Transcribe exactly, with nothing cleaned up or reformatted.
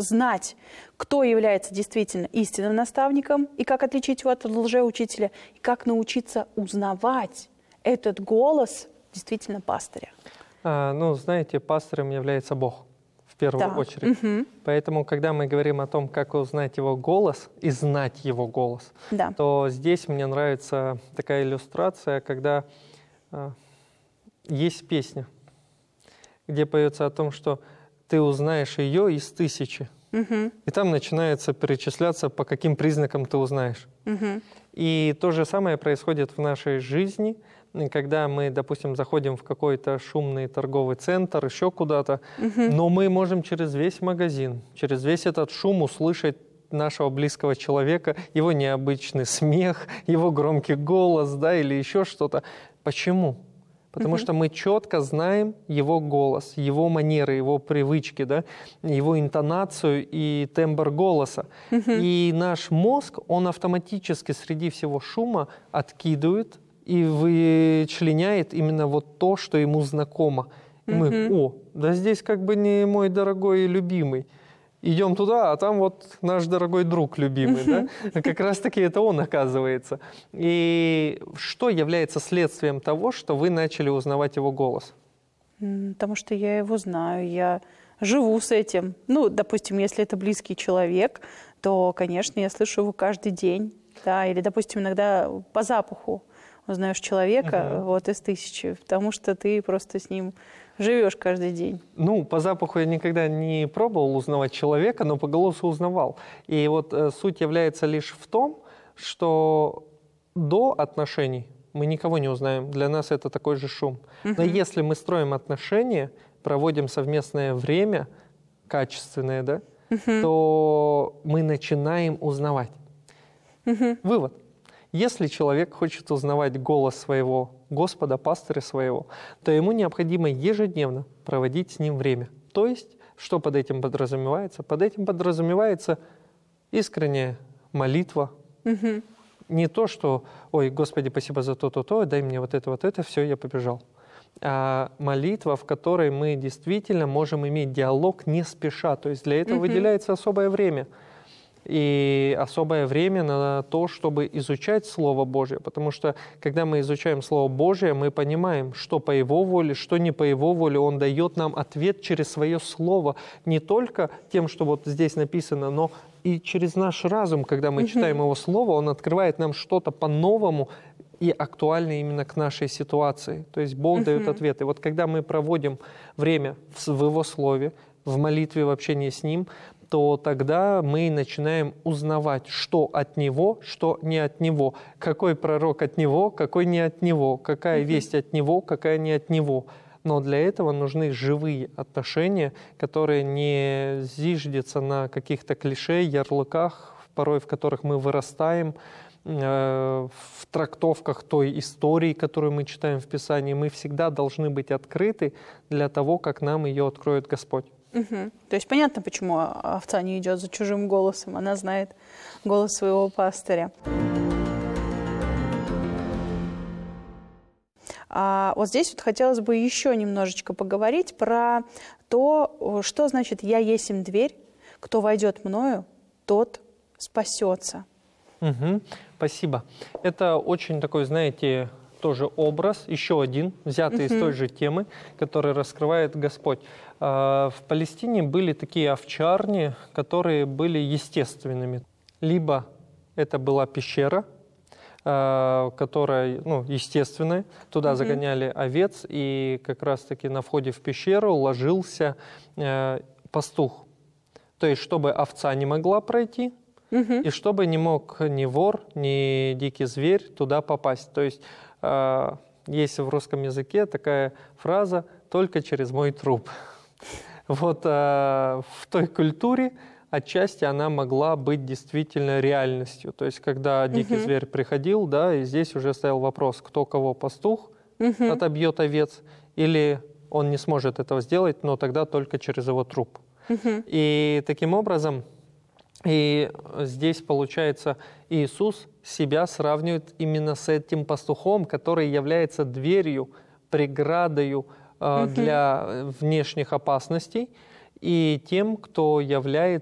знать, кто является действительно истинным наставником, и как отличить его от лжеучителя, и как научиться узнавать этот голос действительно пастыря. А, ну, знаете, пастырем является Бог в первую Да. очередь. Угу. Поэтому, когда мы говорим о том, как узнать его голос и знать его голос, Да. то здесь мне нравится такая иллюстрация, когда а, есть песня, где поется о том, что ты узнаешь ее из тысячи. Угу. И там начинается перечисляться, по каким признакам ты узнаешь. Угу. И то же самое происходит в нашей жизни, когда мы, допустим, заходим в какой-то шумный торговый центр, еще куда-то, Угу. но мы можем через весь магазин, через весь этот шум услышать нашего близкого человека, его необычный смех, его громкий голос, да, или еще что-то. Почему? Потому Мгм. что мы четко знаем его голос, его манеры, его привычки, да, его интонацию и тембр голоса. Мгм. И наш мозг, он автоматически среди всего шума откидывает и вычленяет именно вот то, что ему знакомо. И мы, Мгм. о, да здесь как бы не мой дорогой и любимый. Идем туда, а там вот наш дорогой друг любимый, да? Как раз-таки это он оказывается. И что является следствием того, что вы начали узнавать его голос? М, Потому что я его знаю, я живу с этим. Ну, допустим, если это близкий человек, то, конечно, я слышу его каждый день. Да, или, допустим, иногда по запаху узнаешь человека Мгм. вот из тысячи, потому что ты просто с ним живешь каждый день. Ну, по запаху я никогда не пробовал узнавать человека, но по голосу узнавал. И вот э, суть является лишь в том, что до отношений мы никого не узнаем. Для нас это такой же шум. Но Мгм. если мы строим отношения, проводим совместное время, качественное, да, Мгм. то мы начинаем узнавать. Мгм. Вывод. Если человек хочет узнавать голос своего Господа, пастыря своего, то ему необходимо ежедневно проводить с ним время. То есть, что под этим подразумевается? Под этим подразумевается искренняя молитва. Мгм. Не то, что «Ой, Господи, спасибо за то-то-то, дай мне вот это, вот это, все, я побежал». А молитва, в которой мы действительно можем иметь диалог не спеша. То есть для этого Мгм. выделяется особое время. И особое время на то, чтобы изучать Слово Божье. Потому что, когда мы изучаем Слово Божье, мы понимаем, что по Его воле, что не по Его воле. Он дает нам ответ через свое Слово. Не только тем, что вот здесь написано, но и через наш разум, когда мы Мгм. читаем Его Слово, Он открывает нам что-то по-новому и актуально именно к нашей ситуации. То есть Бог Мгм. дает ответ. И вот когда мы проводим время в в Его Слове, в молитве, в общении с Ним, то тогда мы начинаем узнавать, что от Него, что не от Него, какой пророк от Него, какой не от Него, какая Мгм. весть от Него, какая не от Него. Но для этого нужны живые отношения, которые не зиждятся на каких-то клише, ярлыках, порой в которых мы вырастаем, э, в трактовках той истории, которую мы читаем в Писании. Мы всегда должны быть открыты для того, как нам ее откроет Господь. Мгм. То есть понятно, почему овца не идет за чужим голосом. Она знает голос своего пастыря. А вот здесь вот хотелось бы еще немножечко поговорить про то, что значит «я есмь дверь, кто войдет мною, тот спасется». Мгм. Спасибо. Это очень такой, знаете, тоже образ, еще один, взятый из той же темы, который раскрывает Господь. А, В Палестине были такие овчарни, которые были естественными. Либо это была пещера, а, которая, ну, естественная, туда Мгм. загоняли овец, и как раз-таки на входе в пещеру ложился э, пастух. То есть, чтобы овца не могла пройти, Мгм. и чтобы не мог ни вор, ни дикий зверь туда попасть. То есть э, есть в русском языке такая фраза «только через мой труп». Вот э, в той культуре отчасти она могла быть действительно реальностью. То есть когда дикий Мгм. зверь приходил, да, и здесь уже стоял вопрос, кто кого, пастух Мгм. отобьет овец, или он не сможет этого сделать, но тогда только через его труп. Мгм. И таким образом, и здесь, получается, Иисус себя сравнивает именно с этим пастухом, который является дверью, преградою э, Мгм. для внешних опасностей, и тем, кто является